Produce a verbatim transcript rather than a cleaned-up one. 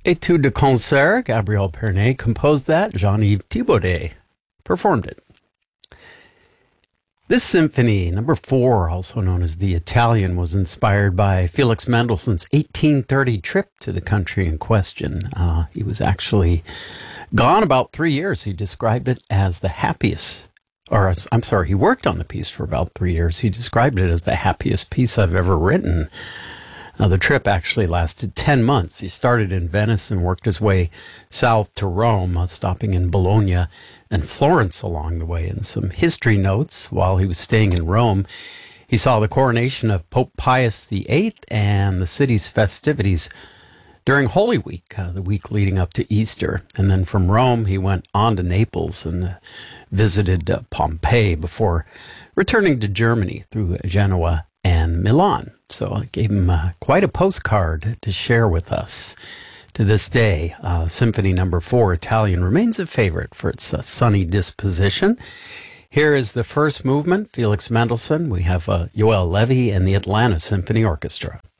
Etude de concert, Gabriel Pernet composed that. Jean-Yves Thibaudet performed it. This symphony, number four, also known as the Italian, was inspired by Felix Mendelssohn's eighteen thirty trip to the country in question. Uh, he was actually gone about three years. He described it as the happiest, or I'm sorry, he worked on the piece for about three years. He described it as the happiest piece I've ever written. Now, the trip actually lasted ten months. He started in Venice and worked his way south to Rome, uh, stopping in Bologna and Florence along the way. And some history notes: while he was staying in Rome, he saw the coronation of Pope Pius the Eighth and the city's festivities during Holy Week, uh, the week leading up to Easter. And then from Rome, he went on to Naples and uh, visited uh, Pompeii before returning to Germany through Genoa and Milan. So I gave him uh, quite a postcard to share with us. To this day, uh, Symphony Number Four, Italian, remains a favorite for its uh, sunny disposition. Here is the first movement, Felix Mendelssohn. We have uh, Yoel Levy and the Atlanta Symphony Orchestra.